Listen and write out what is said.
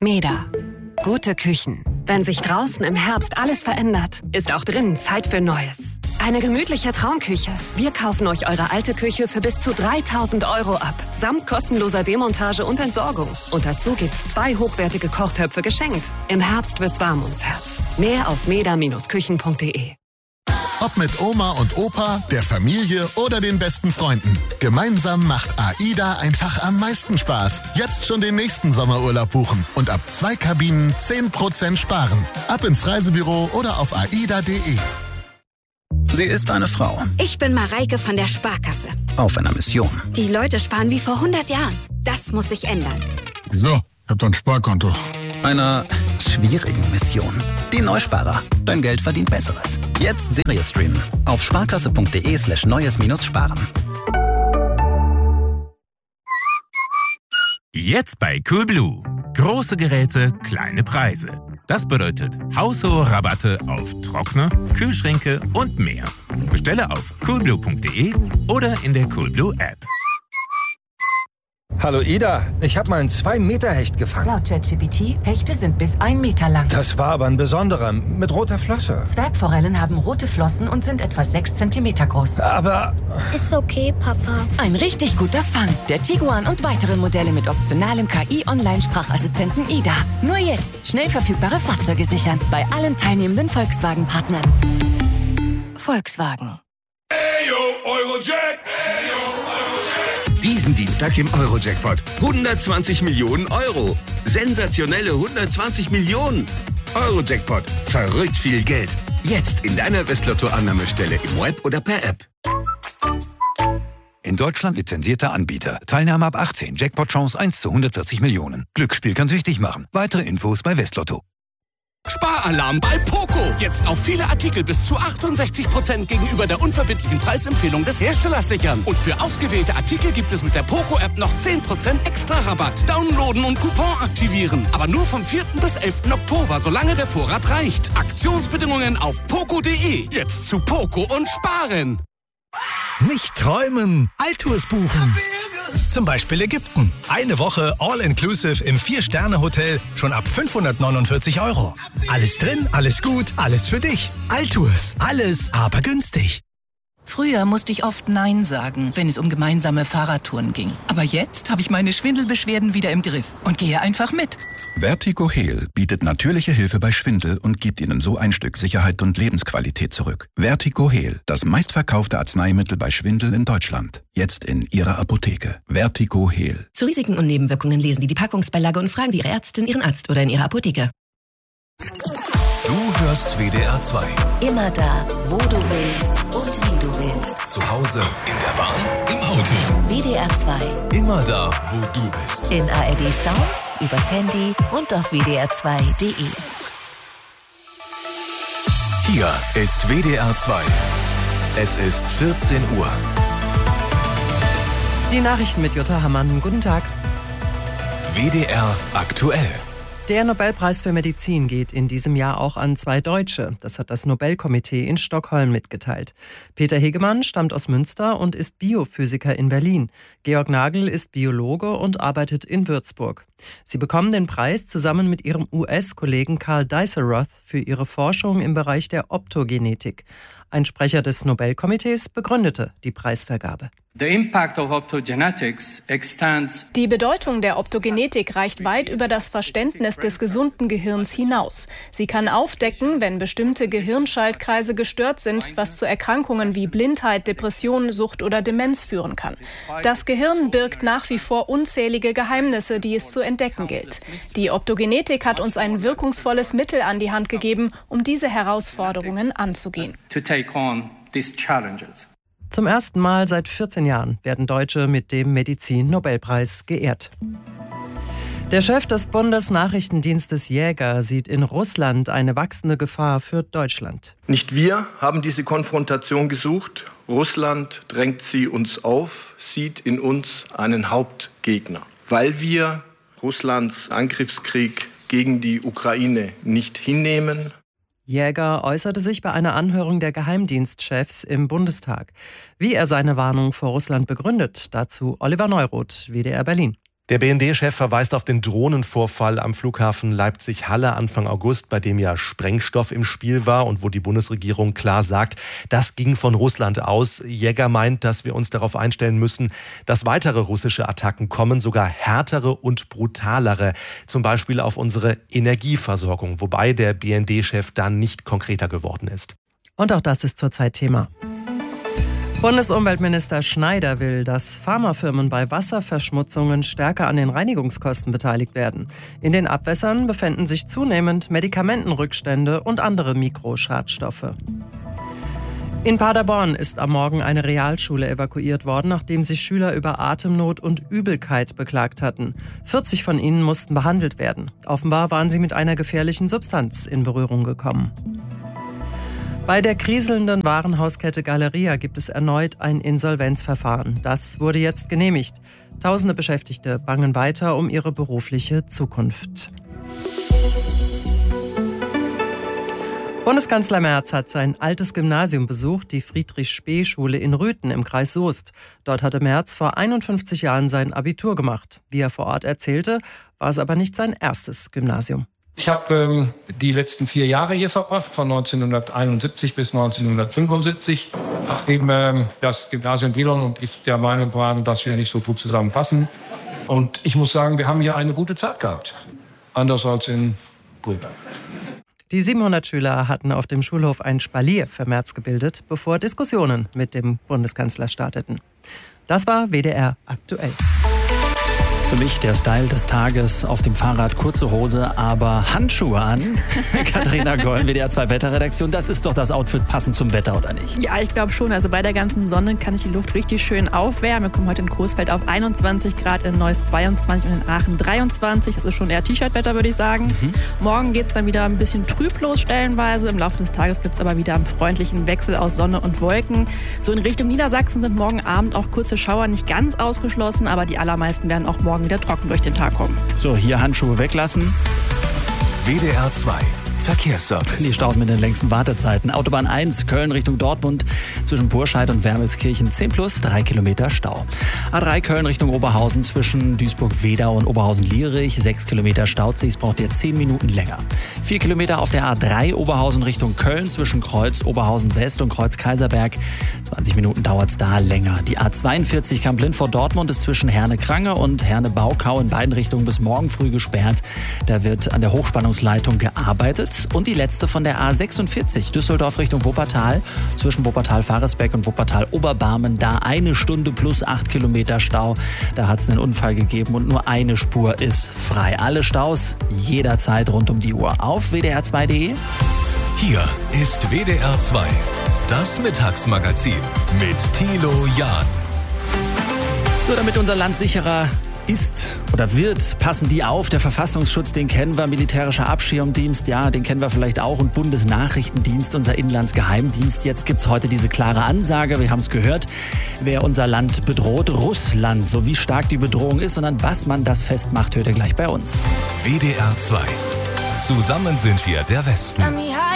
Meda. Gute Küchen. Wenn sich draußen im Herbst alles verändert, ist auch drinnen Zeit für Neues. Eine gemütliche Traumküche. Wir kaufen euch eure alte Küche für bis zu 3.000 € ab. Samt kostenloser Demontage und Entsorgung. Und dazu gibt's 2 hochwertige Kochtöpfe geschenkt. Im Herbst wird's warm ums Herz. Mehr auf meda-küchen.de. Ob mit Oma und Opa, der Familie oder den besten Freunden. Gemeinsam macht AIDA einfach am meisten Spaß. Jetzt schon den nächsten Sommerurlaub buchen und ab 2 Kabinen 10% sparen. Ab ins Reisebüro oder auf aida.de. Sie ist eine Frau. Ich bin Mareike von der Sparkasse. Auf einer Mission. Die Leute sparen wie vor 100 Jahren. Das muss sich ändern. Wieso? Ich hab doch ein Sparkonto. Einer schwierigen Mission. Die Neusparer. Dein Geld verdient Besseres. Jetzt Serie streamen. Auf sparkasse.de/neues-sparen. Jetzt bei Coolblue. Große Geräte, kleine Preise. Das bedeutet haushohe Rabatte auf Trockner, Kühlschränke und mehr. Bestelle auf coolblue.de oder in der Coolblue App. Hallo Ida, ich habe mal einen 2-Meter-Hecht gefangen. Laut ChatGPT, Hechte sind bis 1 Meter lang. Das war aber ein besonderer, mit roter Flosse. Zwergforellen haben rote Flossen und sind etwa 6 Zentimeter groß. Aber... Ist okay, Papa. Ein richtig guter Fang. Der Tiguan und weitere Modelle mit optionalem KI-Online-Sprachassistenten Ida. Nur jetzt schnell verfügbare Fahrzeuge sichern. Bei allen teilnehmenden Volkswagen-Partnern. Volkswagen. Eyo, Eurojack! Diesen Dienstag im Eurojackpot. 120 Millionen €. Sensationelle 120 Millionen. Eurojackpot. Verrückt viel Geld. Jetzt in deiner Westlotto-Annahmestelle im Web oder per App. In Deutschland lizenzierter Anbieter. Teilnahme ab 18. Jackpot-Chance 1 zu 140 Millionen. Glücksspiel kann süchtig machen. Weitere Infos bei Westlotto. Sparalarm bei Poco. Jetzt auf viele Artikel bis zu 68% gegenüber der unverbindlichen Preisempfehlung des Herstellers sichern. Und für ausgewählte Artikel gibt es mit der Poco-App noch 10% extra Rabatt. Downloaden und Coupon aktivieren. Aber nur vom 4. bis 11. Oktober, solange der Vorrat reicht. Aktionsbedingungen auf poco.de. Jetzt zu Poco und sparen. Nicht träumen, Altours buchen. Zum Beispiel Ägypten. Eine Woche All-Inclusive im 4-Sterne-Hotel schon ab 549 €. Alles drin, alles gut, alles für dich. Altours. Alles, aber günstig. Früher musste ich oft Nein sagen, wenn es um gemeinsame Fahrradtouren ging. Aber jetzt habe ich meine Schwindelbeschwerden wieder im Griff und gehe einfach mit. Vertigo Heal bietet natürliche Hilfe bei Schwindel und gibt Ihnen so ein Stück Sicherheit und Lebensqualität zurück. Vertigo Heal, das meistverkaufte Arzneimittel bei Schwindel in Deutschland. Jetzt in Ihrer Apotheke. Vertigo Heal. Zu Risiken und Nebenwirkungen lesen Sie die Packungsbeilage und fragen Sie Ihre Ärztin, Ihren Arzt oder in Ihrer Apotheke. Du hörst WDR 2. Immer da, wo du willst und wie du willst. Zu Hause, in der Bahn, im Auto. WDR 2. Immer da, wo du bist. In ARD Sounds, übers Handy und auf wdr2.de. Hier ist WDR 2. Es ist 14 Uhr. Die Nachrichten mit Jutta Hammann. Guten Tag. WDR aktuell. Der Nobelpreis für Medizin geht in diesem Jahr auch an 2 Deutsche. Das hat das Nobelkomitee in Stockholm mitgeteilt. Peter Hegemann stammt aus Münster und ist Biophysiker in Berlin. Georg Nagel ist Biologe und arbeitet in Würzburg. Sie bekommen den Preis zusammen mit ihrem US-Kollegen Carl Deisseroth für ihre Forschung im Bereich der Optogenetik. Ein Sprecher des Nobelkomitees begründete die Preisvergabe. Die Bedeutung der Optogenetik reicht weit über das Verständnis des gesunden Gehirns hinaus. Sie kann aufdecken, wenn bestimmte Gehirnschaltkreise gestört sind, was zu Erkrankungen wie Blindheit, Depression, Sucht oder Demenz führen kann. Das Gehirn birgt nach wie vor unzählige Geheimnisse, die es zu entdecken gilt. Die Optogenetik hat uns ein wirkungsvolles Mittel an die Hand gegeben, um diese Herausforderungen anzugehen. Zum ersten Mal seit 14 Jahren werden Deutsche mit dem Medizin-Nobelpreis geehrt. Der Chef des Bundesnachrichtendienstes Jäger sieht in Russland eine wachsende Gefahr für Deutschland. Nicht wir haben diese Konfrontation gesucht. Russland drängt sie uns auf, sieht in uns einen Hauptgegner. Weil wir Russlands Angriffskrieg gegen die Ukraine nicht hinnehmen. Jäger äußerte sich bei einer Anhörung der Geheimdienstchefs im Bundestag. Wie er seine Warnung vor Russland begründet, dazu Oliver Neuroth, WDR Berlin. Der BND-Chef verweist auf den Drohnenvorfall am Flughafen Leipzig-Halle Anfang August, bei dem ja Sprengstoff im Spiel war und wo die Bundesregierung klar sagt, das ging von Russland aus. Jäger meint, dass wir uns darauf einstellen müssen, dass weitere russische Attacken kommen, sogar härtere und brutalere, zum Beispiel auf unsere Energieversorgung, wobei der BND-Chef dann nicht konkreter geworden ist. Und auch das ist zurzeit Thema. Bundesumweltminister Schneider will, dass Pharmafirmen bei Wasserverschmutzungen stärker an den Reinigungskosten beteiligt werden. In den Abwässern befinden sich zunehmend Medikamentenrückstände und andere Mikroschadstoffe. In Paderborn ist am Morgen eine Realschule evakuiert worden, nachdem sich Schüler über Atemnot und Übelkeit beklagt hatten. 40 von ihnen mussten behandelt werden. Offenbar waren sie mit einer gefährlichen Substanz in Berührung gekommen. Bei der kriselnden Warenhauskette Galeria gibt es erneut ein Insolvenzverfahren. Das wurde jetzt genehmigt. Tausende Beschäftigte bangen weiter um ihre berufliche Zukunft. Bundeskanzler Merz hat sein altes Gymnasium besucht, die Friedrich-Spee-Schule in Rüthen im Kreis Soest. Dort hatte Merz vor 51 Jahren sein Abitur gemacht. Wie er vor Ort erzählte, war es aber nicht sein erstes Gymnasium. Ich habe die letzten 4 Jahre hier verbracht, von 1971 bis 1975, nachdem das Gymnasium Brilon und ich der Meinung waren, dass wir nicht so gut zusammenpassen. Und ich muss sagen, wir haben hier eine gute Zeit gehabt. Anders als in Brühl. Die 700 Schüler hatten auf dem Schulhof ein Spalier für Merz gebildet, bevor Diskussionen mit dem Bundeskanzler starteten. Das war WDR aktuell. Für mich der Style des Tages, auf dem Fahrrad kurze Hose, aber Handschuhe an. Katharina Goll, WDR 2 Wetterredaktion, das ist doch das Outfit passend zum Wetter, oder nicht? Ja, ich glaube schon. Also bei der ganzen Sonne kann ich die Luft richtig schön aufwärmen. Wir kommen heute in Coesfeld auf 21 Grad, in Neuss 22 und in Aachen 23. Das ist schon eher T-Shirt-Wetter, würde ich sagen. Morgen geht es dann wieder ein bisschen trüb los stellenweise. Im Laufe des Tages gibt es aber wieder einen freundlichen Wechsel aus Sonne und Wolken. So in Richtung Niedersachsen sind morgen Abend auch kurze Schauer nicht ganz ausgeschlossen, aber die allermeisten werden auch morgen wieder trocken durch den Tag kommen. So, hier Handschuhe weglassen. WDR 2 Verkehrsservice. Die Staus mit den längsten Wartezeiten. Autobahn 1, Köln Richtung Dortmund, zwischen Burscheid und Wermelskirchen 10 plus, 3 Kilometer Stau. A3 Köln Richtung Oberhausen, zwischen Duisburg-Wedau und Oberhausen-Lierich, 6 Kilometer Stauzee, es braucht ihr 10 Minuten länger. 4 Kilometer auf der A3 Oberhausen Richtung Köln, zwischen Kreuz Oberhausen-West und Kreuz Kaiserberg, 20 Minuten dauert es da länger. Die A42 Kamp-Lindfort-Dortmund ist zwischen Herne-Krange und Herne-Baukau in beiden Richtungen bis morgen früh gesperrt. Da wird an der Hochspannungsleitung gearbeitet. Und die letzte von der A46 Düsseldorf Richtung Wuppertal, zwischen Wuppertal-Faresbeck und Wuppertal-Oberbarmen, da 1 Stunde plus 8 Kilometer Stau. Da hat es einen Unfall gegeben und nur eine Spur ist frei. Alle Staus jederzeit rund um die Uhr auf wdr2.de. Hier ist WDR 2, das Mittagsmagazin mit Thilo Jahn. So, damit unser Land sicherer ist oder wird, passen die auf. Der Verfassungsschutz, den kennen wir, militärischer Abschirmdienst, ja, den kennen wir vielleicht auch, und Bundesnachrichtendienst, unser Inlandsgeheimdienst. Jetzt gibt's heute diese klare Ansage, wir haben es gehört, wer unser Land bedroht, Russland. So wie stark die Bedrohung ist und an was man das festmacht, hört ihr gleich bei uns. WDR 2. Zusammen sind wir der Westen.